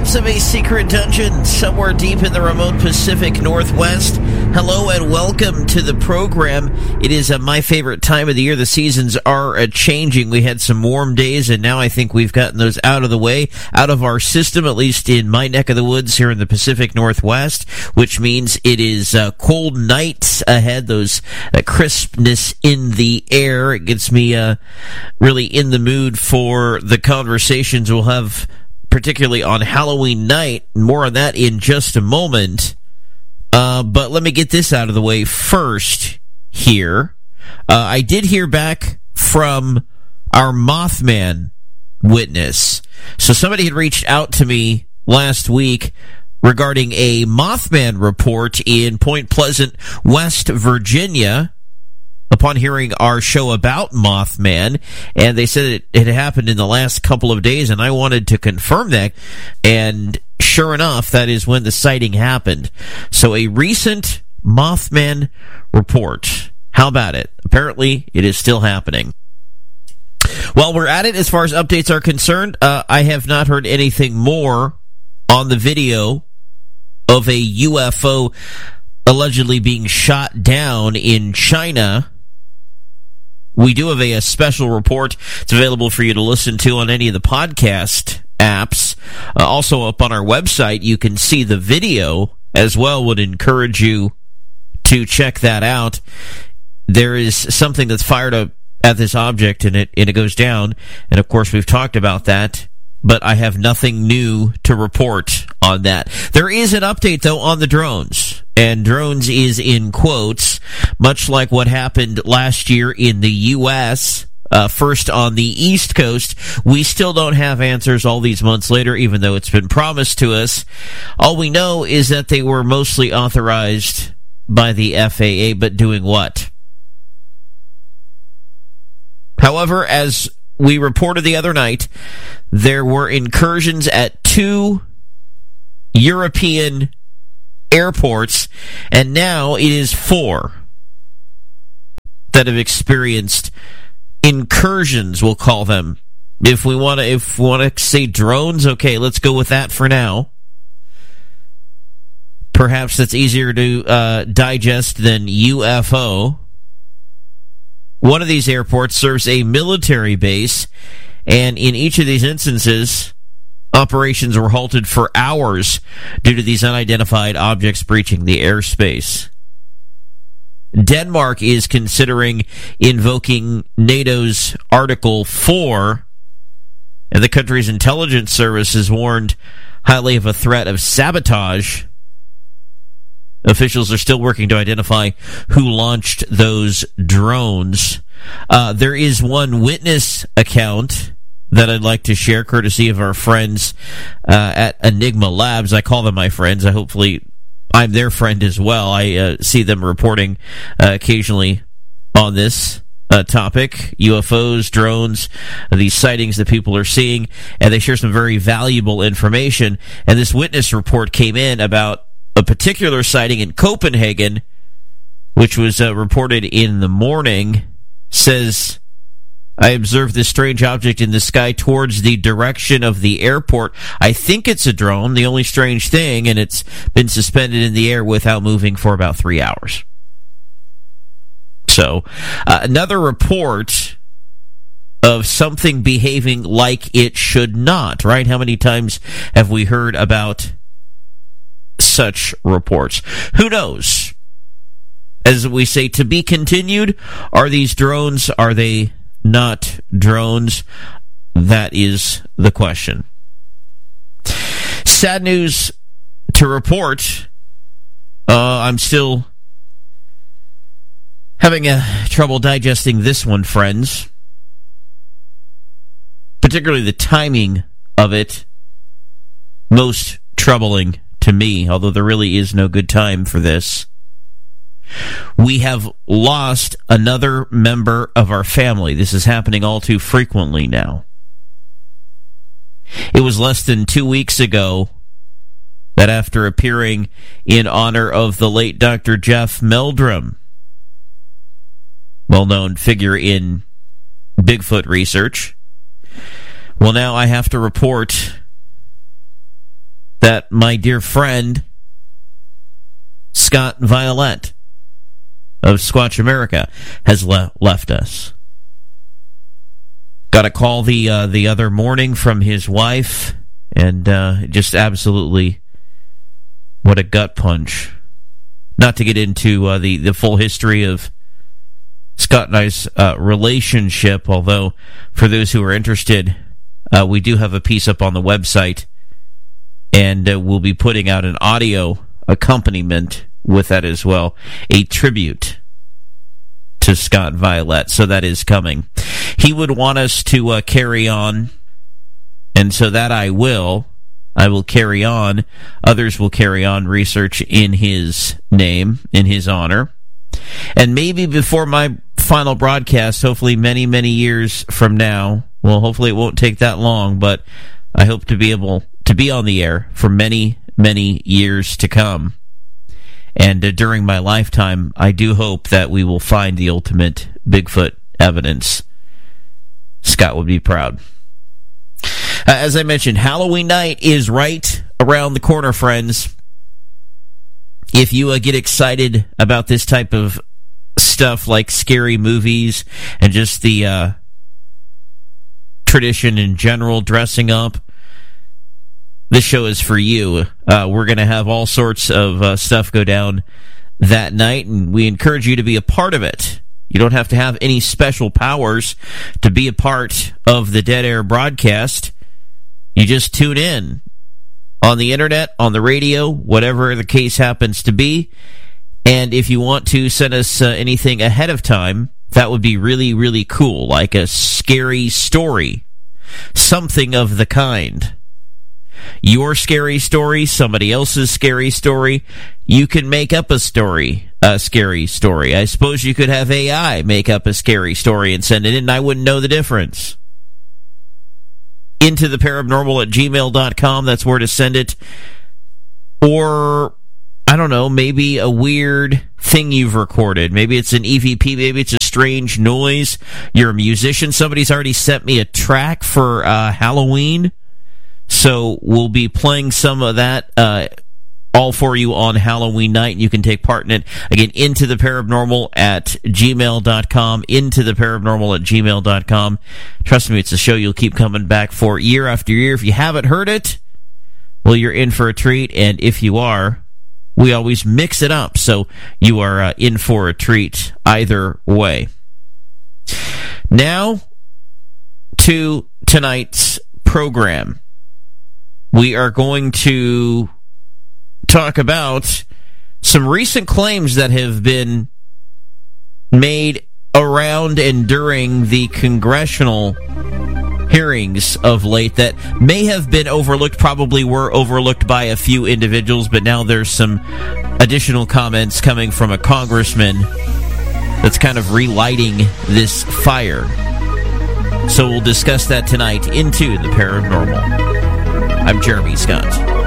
depths of a secret dungeon somewhere deep in the remote Pacific Northwest. Hello and welcome to the program. It is my favorite time of the year. The seasons are changing. We had some warm days, and now I think we've gotten those out of the way, out of our system, at least in my neck of the woods here in the Pacific Northwest, which means it is cold nights ahead, those crispness in the air. It gets me really in the mood for the conversations we'll have, particularly on Halloween night. More on that in just a moment. But let me get this out of the way first here. I did hear back from our Mothman witness. So somebody had reached out to me last week regarding a Mothman report in Point Pleasant, West Virginia, upon hearing our show about Mothman, and they said it had happened in the last couple of days, and I wanted to confirm that, and sure enough, that is when the sighting happened. So a recent Mothman report. How about it? Apparently, it is still happening. While we're at it, as far as updates are concerned, I have not heard anything more on the video of a UFO allegedly being shot down in China. We do have a special report. It's available for you to listen to on any of the podcast apps. Also up on our website, you can see the video as well. Would encourage you to check that out. There is something that's fired up at this object, and it goes down. And of course, we've talked about that, but I have nothing new to report on that. There is an update, though, on the drones. And drones is in quotes, much like what happened last year in the U.S., first on the East Coast. We still don't have answers all these months later, even though it's been promised to us. All we know is that they were mostly authorized by the FAA, but doing what? However, as we reported the other night, there were incursions at 2 European airports, and now it is 4 that have experienced incursions, we'll call them. If we want to say drones, okay, let's go with that for now. Perhaps that's easier to digest than UFO. One of these airports serves a military base, and in each of these instances, operations were halted for hours due to these unidentified objects breaching the airspace. Denmark is considering invoking NATO's Article 4, and the country's intelligence service has warned highly of a threat of sabotage. Officials are still working to identify who launched those drones. There is one witness account that I'd like to share, courtesy of our friends at Enigma Labs. I call them my friends. Hopefully I'm their friend as well. I see them reporting occasionally on this topic, UFOs, drones, these sightings that people are seeing, and they share some very valuable information. And this witness report came in about a particular sighting in Copenhagen, which was reported in the morning. Says, I observed this strange object in the sky towards the direction of the airport. I think it's a drone, the only strange thing, and it's been suspended in the air without moving for about 3 hours. So, another report of something behaving like it should not, right? How many times have we heard about such reports? Who knows? As we say, to be continued. Are these drones? Are they not drones? That is the question. Sad news to report. I'm still having trouble digesting this one, friends. Particularly the timing of it. Most troubling to me, although there really is no good time for this. We have lost another member of our family. This is happening all too frequently now. It was less than 2 weeks ago that after appearing in honor of the late Dr. Jeff Meldrum, well-known figure in Bigfoot research, well, now I have to report that my dear friend Scott Violette of Squatch America has left us. Got a call the other morning from his wife, and just absolutely what a gut punch. Not to get into the full history of Scott and I's relationship, although for those who are interested, we do have a piece up on the website, and we'll be putting out an audio accompaniment with that as well, a tribute to Scott Violette, so that is coming. He would want us to carry on, and so that I will carry on. Others will carry on research in his name, in his honor. And maybe before my final broadcast, hopefully many, many years from now, well, hopefully it won't take that long, but I hope to be able to be on the air for many, many years to come. And during my lifetime, I do hope that we will find the ultimate Bigfoot evidence. Scott would be proud. As I mentioned, Halloween night is right around the corner, friends. If you get excited about this type of stuff, like scary movies and just the tradition in general, dressing up, this show is for you. We're going to have all sorts of stuff go down that night, and we encourage you to be a part of it. You don't have to have any special powers to be a part of the Dead Air broadcast. You just tune in on the internet, on the radio, whatever the case happens to be. And if you want to send us anything ahead of time, that would be really, really cool, like a scary story, something of the kind. Your scary story, somebody else's scary story. You can make up a scary story. I suppose you could have AI make up a scary story and send it in, and I wouldn't know the difference. Into the paranormal at gmail.com, that's where to send it. Or, I don't know, maybe a weird thing you've recorded. Maybe it's an EVP, maybe it's a strange noise. You're a musician. Somebody's already sent me a track for Halloween. So we'll be playing some of that all for you on Halloween night, and you can take part in it. Again, into the paranormal at gmail.com, into the paranormal at gmail.com. Trust me, it's a show you'll keep coming back for year after year. If you haven't heard it, well, you're in for a treat, and if you are, we always mix it up, so you are in for a treat either way. Now, to tonight's program. We are going to talk about some recent claims that have been made around and during the congressional hearings of late that may have been overlooked, probably were overlooked by a few individuals, but now there's some additional comments coming from a congressman that's kind of relighting this fire. So we'll discuss that tonight into the paranormal. I'm Jeremy Scott.